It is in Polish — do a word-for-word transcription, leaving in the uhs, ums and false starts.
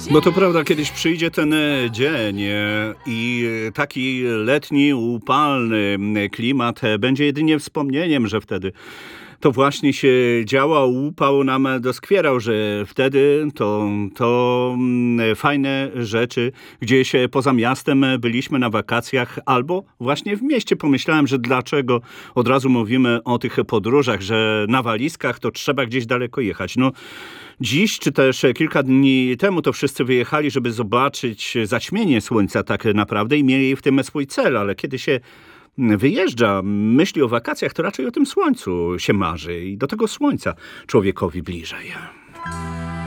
Bo to prawda, kiedyś przyjdzie ten e, dzień e, i e, taki letni, upalny m, klimat e, będzie jedynie wspomnieniem, że wtedy to właśnie się działo, upał nam doskwierał, że wtedy to, to mm, fajne rzeczy, gdzieś e, poza miastem e, byliśmy na wakacjach albo właśnie w mieście. Pomyślałem, że dlaczego od razu mówimy o tych podróżach, że na walizkach to trzeba gdzieś daleko jechać. No dziś, czy też kilka dni temu to wszyscy wyjechali, żeby zobaczyć zaćmienie słońca tak naprawdę i mieli w tym swój cel, ale kiedy się wyjeżdża, myśli o wakacjach, to raczej o tym słońcu się marzy i do tego słońca człowiekowi bliżej.